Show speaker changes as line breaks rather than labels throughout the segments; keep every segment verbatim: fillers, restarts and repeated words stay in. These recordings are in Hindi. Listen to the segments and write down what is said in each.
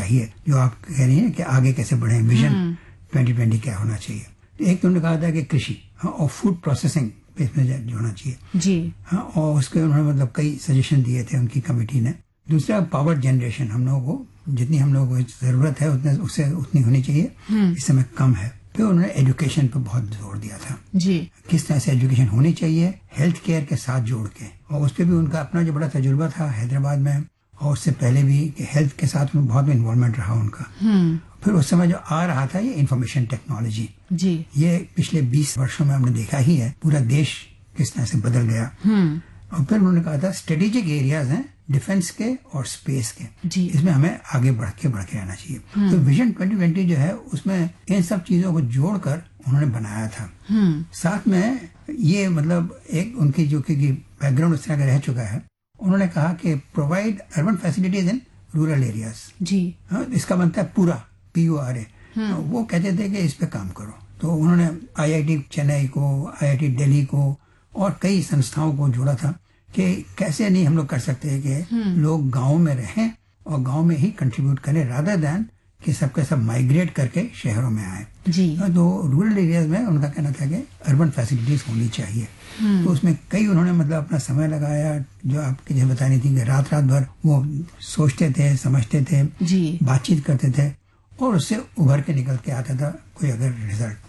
चाहिए, जो आप कह रही हैं कि आगे कैसे बढ़े, विजन ट्वेंटी ट्वेंटी क्या होना चाहिए। एक तो उन्होंने कहा था कि कृषि हाँ, और फूड प्रोसेसिंग इसमें जोड़ना चाहिए जी हाँ, और उसके उन्होंने मतलब कई सजेशन दिए थे उनकी कमेटी ने। दूसरा पावर जनरेशन, हम लोगों को जितनी हम लोगों को जरूरत है उतने उससे उतनी होनी चाहिए, इस समय कम है। फिर उन्होंने एजुकेशन पर बहुत जोर दिया था जी, किस तरह से एजुकेशन होनी चाहिए हेल्थ केयर के साथ जोड़ के, और उस पर भी उनका अपना जो बड़ा तजुर्बा था हैदराबाद में और उससे पहले भी हेल्थ के साथ में बहुत इन्वॉल्वमेंट रहा उनका। फिर उस समय जो आ रहा था ये इंफॉर्मेशन टेक्नोलॉजी जी, ये पिछले बीस वर्षों में हमने देखा ही है पूरा देश किस तरह से बदल गया। और फिर उन्होंने कहा था स्ट्रेटेजिक एरियाज हैं डिफेंस के और स्पेस के जी, इसमें हमें आगे बढ़ के बढ़ के रहना चाहिए। तो विजन ट्वेंटी ट्वेंटी जो है उसमें इन सब चीजों को जोड़कर उन्होंने बनाया था। साथ में ये मतलब एक उनकी जो कि बैकग्राउंड उस तरह का रह चुका है, उन्होंने कहा कि provide urban facilities in rural areas जी, हाँ, इसका बनता है पूरा पी ओ आर ए। वो कहते थे कि इस पे काम करो, तो उन्होंने आई आई टी चेन्नई को, आई आई टी दिल्ली को और कई संस्थाओं को जोड़ा था कि कैसे नहीं हम लोग कर सकते हैं कि लोग गांव में रहें और गांव में ही कंट्रीब्यूट करें रादर दैन कि सबके सब माइग्रेट करके शहरों में आए जी। तो रूरल एरियाज में उनका कहना था कि अर्बन फैसिलिटीज होनी चाहिए। तो उसमें कई उन्होंने मतलब अपना समय लगाया, जो आपके जैसे बता रही थी कि रात रात भर वो सोचते थे, समझते थे जी, बातचीत करते थे और उससे उभर के निकल के आता था कोई अगर रिजल्ट।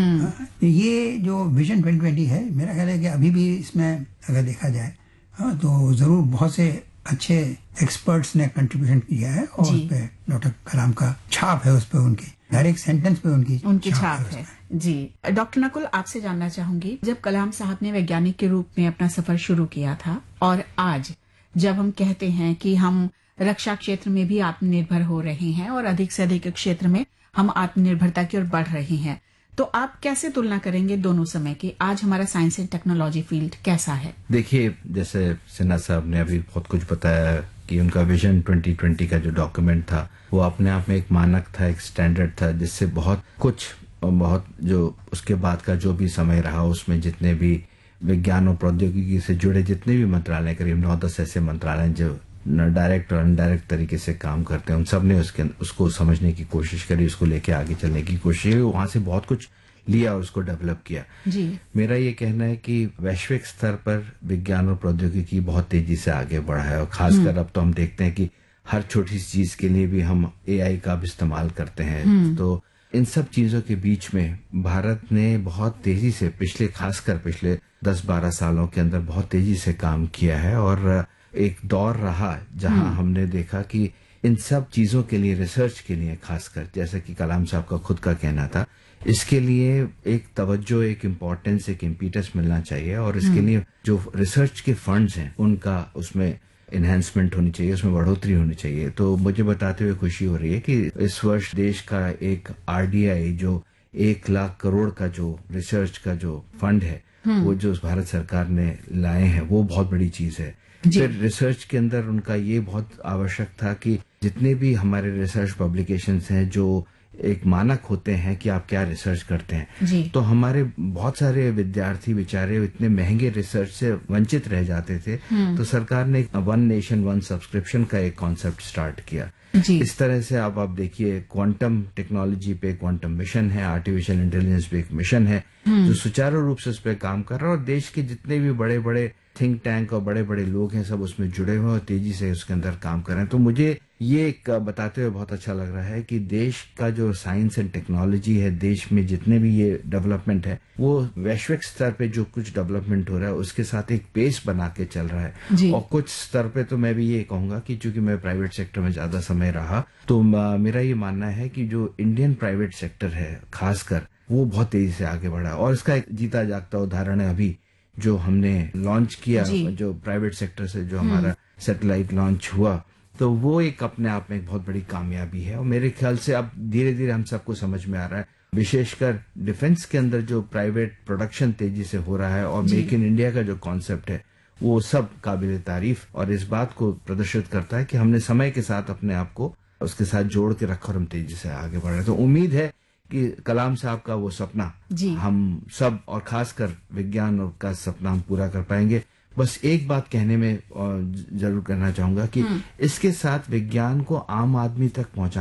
ये जो विजन ट्वेंटी ट्वेंटी है, मेरा ख्याल है कि अभी भी इसमें अगर देखा जाए हाँ, तो जरूर बहुत से अच्छे एक्सपर्ट्स ने कंट्रीब्यूशन किया है और उस पे डॉक्टर कलाम का छाप है, उस पे उनकी हर एक सेंटेंस पे उनकी
उनकी छाप, छाप है, है जी। डॉक्टर नकुल, आपसे जानना चाहूंगी, जब कलाम साहब ने वैज्ञानिक के रूप में अपना सफर शुरू किया था और आज जब हम कहते हैं कि हम रक्षा क्षेत्र में भी आत्मनिर्भर हो रहे हैं और अधिक से अधिक क्षेत्र में हम आत्मनिर्भरता की ओर बढ़ रहे हैं, तो आप कैसे तुलना करेंगे दोनों समय की? आज हमारा साइंस एंड टेक्नोलॉजी फील्ड कैसा है?
देखिए, जैसे सिन्हा साहब ने अभी बहुत कुछ बताया कि उनका विजन ट्वेंटी ट्वेंटी का जो डॉक्यूमेंट था वो अपने आप में एक मानक था, एक स्टैंडर्ड था, जिससे बहुत कुछ बहुत जो उसके बाद का जो भी समय रहा उसमें जितने भी विज्ञान और प्रौद्योगिकी से जुड़े जितने भी मंत्रालय, करीब नौ दस ऐसे मंत्रालय जो डायरेक्ट और इनडायरेक्ट तरीके से काम करते हैं, उन सब ने उसके उसको समझने की कोशिश करी, उसको लेके आगे चलने की कोशिश की, वहां से बहुत कुछ लिया और उसको डेवलप किया जी। मेरा ये कहना है कि वैश्विक स्तर पर विज्ञान और प्रौद्योगिकी बहुत तेजी से आगे बढ़ा है और खासकर अब तो हम देखते हैं कि हर छोटी सी चीज के लिए भी हम ए आई का भी इस्तेमाल करते हैं। तो इन सब चीजों के बीच में भारत ने बहुत तेजी से पिछले खासकर पिछले दस बारह सालों के अंदर बहुत तेजी से काम किया है और एक दौर रहा जहां हमने देखा कि इन सब चीजों के लिए, रिसर्च के लिए खासकर, जैसे कि कलाम साहब का खुद का कहना था, इसके लिए एक तवज्जो, एक इम्पोर्टेंस, एक इम्पीटस मिलना चाहिए और इसके लिए जो रिसर्च के फंड्स हैं उनका उसमें एनहेंसमेंट होनी चाहिए, उसमें बढ़ोतरी होनी चाहिए। तो मुझे बताते हुए खुशी हो रही है कि इस वर्ष देश का एक आर डी आई जो एक लाख करोड़ का जो रिसर्च का जो फंड है वो जो भारत सरकार ने लाए हैं वो बहुत बड़ी चीज है। फिर रिसर्च के अंदर उनका ये बहुत आवश्यक था कि जितने भी हमारे रिसर्च पब्लिकेशंस हैं जो एक मानक होते हैं कि आप क्या रिसर्च करते हैं, तो हमारे बहुत सारे विद्यार्थी बेचारे इतने महंगे रिसर्च से वंचित रह जाते थे। तो सरकार ने वन नेशन वन सब्सक्रिप्शन का एक कॉन्सेप्ट स्टार्ट किया। इस तरह से आप आप देखिए क्वांटम टेक्नोलॉजी पे क्वांटम मिशन है, आर्टिफिशियल इंटेलिजेंस पे एक मिशन है जो सुचारू रूप से उस पर काम कर रहा है और देश के जितने भी बड़े बड़े थिंक टैंक और बड़े बड़े लोग हैं सब उसमें जुड़े हुए और तेजी से उसके अंदर काम कर रहे हैं। तो मुझे ये एक बताते हुए बहुत अच्छा लग रहा है कि देश का जो साइंस एंड टेक्नोलॉजी है, देश में जितने भी ये डेवलपमेंट है वो वैश्विक स्तर पे जो कुछ डेवलपमेंट हो रहा है उसके साथ एक पेस बना के चल रहा है। और कुछ स्तर पे तो मैं भी ये कहूंगा कि चूंकि मैं प्राइवेट सेक्टर में ज्यादा समय रहा तो मेरा ये मानना है कि जो इंडियन प्राइवेट सेक्टर है खासकर वो बहुत तेजी से आगे बढ़ा है और इसका एक जीता जागता उदाहरण है अभी जो हमने लॉन्च किया, जो प्राइवेट सेक्टर से जो हमारा सैटेलाइट लॉन्च हुआ, तो वो एक अपने आप में एक बहुत बड़ी कामयाबी है। और मेरे ख्याल से अब धीरे धीरे हम सबको समझ में आ रहा है, विशेषकर डिफेंस के अंदर जो प्राइवेट प्रोडक्शन तेजी से हो रहा है और मेक इन इंडिया का जो कॉन्सेप्ट है वो सब काबिल तारीफ और इस बात को प्रदर्शित करता है कि हमने समय के साथ अपने आप को उसके साथ जोड़ के रखा और हम तेजी से आगे बढ़ रहे हैं। तो उम्मीद है कि कलाम साहब का वो सपना हम सब और खासकर विज्ञान का सपना हम पूरा कर पाएंगे। बस एक बात कहने में जरूर करना चाहूंगा कि इसके साथ विज्ञान को आम आदमी तक पहुंचा